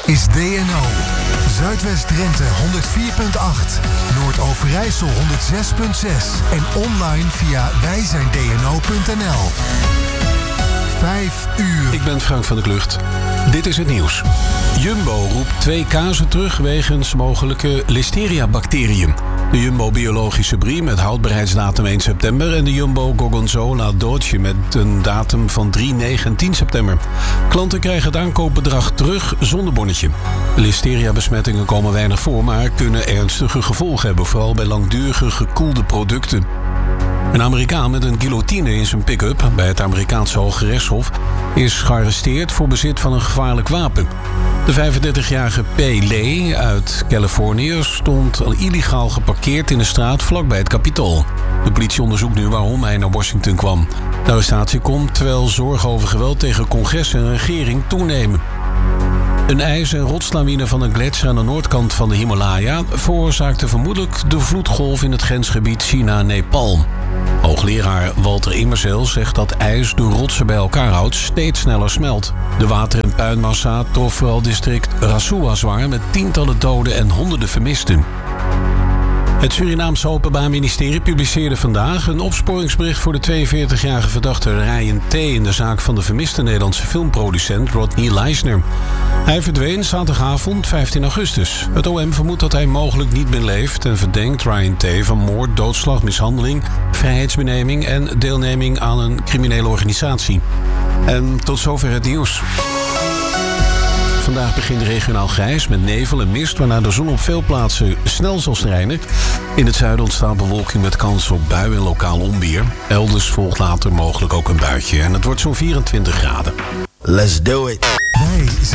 is DNO. Zuidwest-Drenthe 104.8, Noord-Overijssel 106.6 en online via wijzijndno.nl. 5 uur. Ik ben Frank van der Klucht. Dit is het nieuws. Jumbo roept 2 kazen terug wegens mogelijke listeria-bacteriën. De Jumbo Biologische Brie met houdbaarheidsdatum 1 september... en de Jumbo Gorgonzola Dolce met een datum van 3, 9 en 10 september. Klanten krijgen het aankoopbedrag terug zonder bonnetje. Listeria-besmettingen komen weinig voor, maar kunnen ernstige gevolgen hebben... vooral bij langdurige gekoelde producten. Een Amerikaan met een guillotine in zijn pick-up bij het Amerikaanse Hooggerechtshof is gearresteerd voor bezit van een gevaarlijk wapen. De 35-jarige P. Lee uit Californië stond al illegaal geparkeerd in de straat vlakbij het Capitool. De politie onderzoekt nu waarom hij naar Washington kwam. De arrestatie komt terwijl zorgen over geweld tegen congres en regering toenemen. Een ijs- en rotslawine van een gletsjer aan de noordkant van de Himalaya veroorzaakte vermoedelijk de vloedgolf in het grensgebied China-Nepal. Hoogleraar Walter Immerzeel zegt dat ijs de rotsen bij elkaar houdt steeds sneller smelt. De water- en puinmassa trof vooral district Rasuwa zwaar met tientallen doden en honderden vermisten. Het Surinaamse Openbaar Ministerie publiceerde vandaag een opsporingsbericht voor de 42-jarige verdachte Ryan T. in de zaak van de vermiste Nederlandse filmproducent Rodney Leisner. Hij verdween zaterdagavond 15 augustus. Het OM vermoedt dat hij mogelijk niet meer leeft en verdenkt Ryan T. van moord, doodslag, mishandeling, vrijheidsbeneming en deelneming aan een criminele organisatie. En tot zover het nieuws. Vandaag begint regionaal grijs met nevel en mist, waarna de zon op veel plaatsen snel zal schijnen. In het zuiden ontstaat bewolking met kans op bui en lokaal onweer. Elders volgt later mogelijk ook een buitje en het wordt zo'n 24 graden. Let's do it. Wij zijn